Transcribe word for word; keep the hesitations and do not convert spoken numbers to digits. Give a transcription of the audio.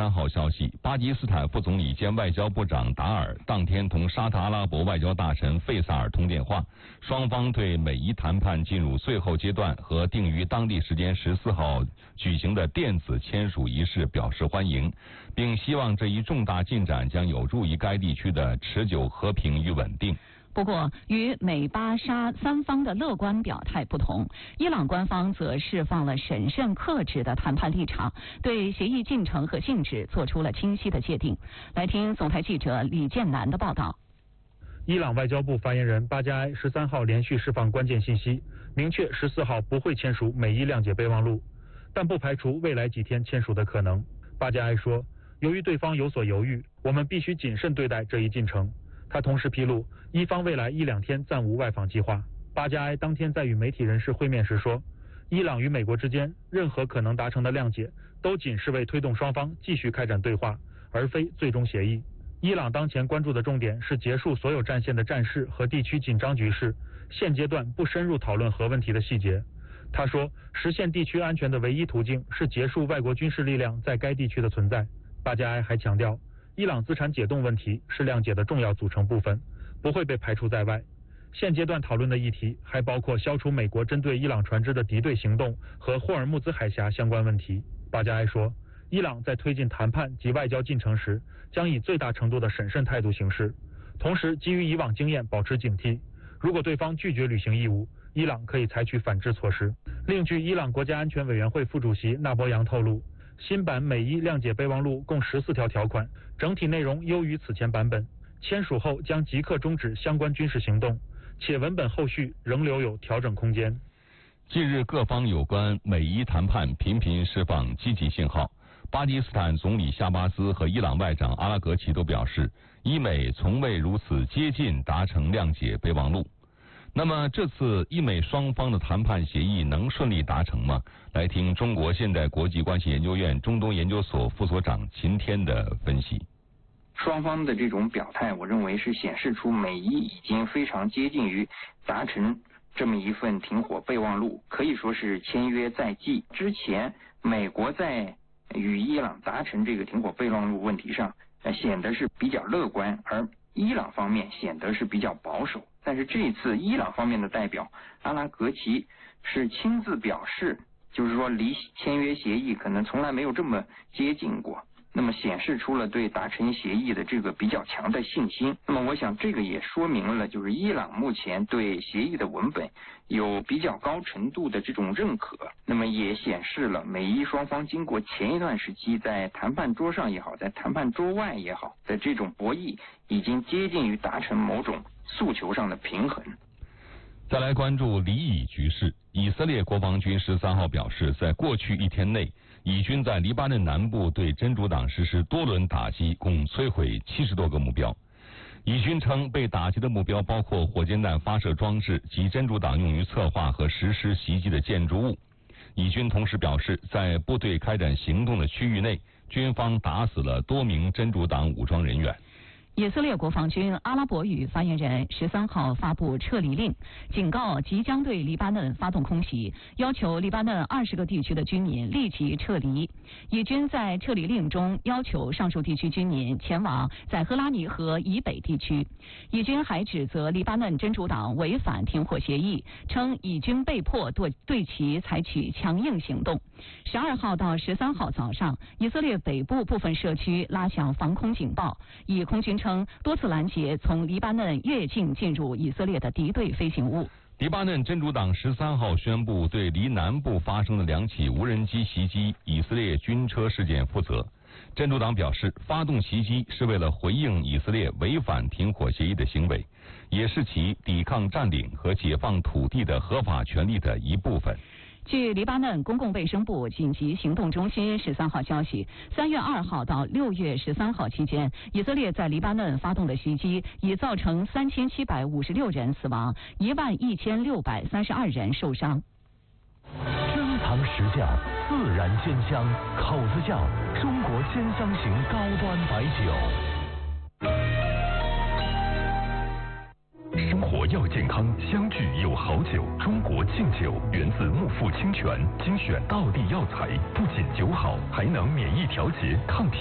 三号消息，巴基斯坦副总理兼外交部长达尔当天同沙特阿拉伯外交大臣费萨尔通电话，双方对美伊谈判进入最后阶段和定于当地时间十四号举行的电子签署仪式表示欢迎，并希望这一重大进展将有助于该地区的持久和平与稳定。 不过，与美巴沙三方的乐观表态不同，伊朗官方则释放了审慎克制的谈判立场，对协议进程和性质做出了清晰的界定。来听总台记者李建南的报道。 伊朗外交部发言人巴加埃十三号连续释放关键信息，明确十四号不会签署美伊谅解备忘录，但不排除未来几天签署的可能。巴加埃说，由于对方有所犹豫，我们必须谨慎对待这一进程。他同时披露，伊方未来一两天暂无外访计划。巴加埃当天在与媒体人士会面时说，伊朗与美国之间任何可能达成的谅解，都仅是为推动双方继续开展对话，而非最终协议。伊朗当前关注的重点是结束所有战线的战事和地区紧张局势，现阶段不深入讨论核问题的细节。他说，实现地区安全的唯一途径是结束外国军事力量在该地区的存在。巴加埃还强调，伊朗资产解冻问题是谅解的重要组成部分，不会被排除在外。现阶段讨论的议题还包括消除美国针对伊朗船只的敌对行动和霍尔木兹海峡相关问题。巴加埃说，伊朗在推进谈判及外交进程时，将以最大程度的审慎态度行事，同时基于以往经验保持警惕。如果对方拒绝履行义务，伊朗可以采取反制措施。另据伊朗国家安全委员会副主席纳博扬透露，新版美伊谅解备忘录共十四条条款，整体内容优于此前版本，签署后将即刻终止相关军事行动，且文本后续仍留有调整空间。 近日各方有关美伊谈判频频释放积极信号，巴基斯坦总理夏巴兹和伊朗外长阿拉格齐都表示，伊美从未如此接近达成谅解备忘录。那么这次伊美双方的谈判协议能顺利达成吗？来听中国现代国际关系研究院中东研究所副所长秦天的分析。 双方的这种表态，我认为是显示出美伊已经非常接近于达成这么一份停火备忘录，可以说是签约在即。之前美国在与伊朗达成这个停火备忘录问题上，呃，显得是比较乐观，而伊朗方面显得是比较保守。但是这一次伊朗方面的代表阿拉格齐是亲自表示，就是说离签约协议可能从来没有这么接近过，那么显示出了对达成协议的这个比较强的信心。那么我想这个也说明了，就是伊朗目前对协议的文本有比较高程度的这种认可，那么也显示了美伊双方经过前一段时期在谈判桌上也好，在谈判桌外也好的这种博弈，已经接近于达成某种诉求上的平衡。 再来关注黎以局势，以色列国防军十三号表示，在过去一天内，以军在黎巴嫩南部对真主党实施多轮打击，共摧毁七十多个目标。以军称，被打击的目标包括火箭弹发射装置及真主党用于策划和实施袭击的建筑物。以军同时表示，在部队开展行动的区域内，军方打死了多名真主党武装人员。 以色列国防军阿拉伯语发言人十三号发布撤离令，警告即将对黎巴嫩发动空袭，要求黎巴嫩二十个地区的居民立即撤离。以军在撤离令中要求上述地区居民前往在赫拉尼河以北地区。以军还指责黎巴嫩真主党违反停火协议，称以军被迫对对其采取强硬行动。十二号到十三号早上，以色列北部部分社区拉响防空警报，以空军称多次拦截从黎巴嫩越境进入以色列的敌对飞行物。 黎巴嫩真主党十三号宣布对黎南部发生的两起无人机袭击以色列军车事件负责。真主党表示，发动袭击是为了回应以色列违反停火协议的行为，也是其抵抗占领和解放土地的合法权利的一部分。 据黎巴嫩公共卫生部紧急行动中心十三号消息，三月二号到六月十三号期间，以色列在黎巴嫩发动的袭击已造成三千七百五十六人死亡，一万一千六百三十二人受伤。 珍藏实窖，自然鲜香，口子窖，中国鲜香型高端白酒。生活要健康，相聚有好酒。中国劲酒源自木富清泉，精选道地药材，不仅酒好，还能免疫调节、抗贫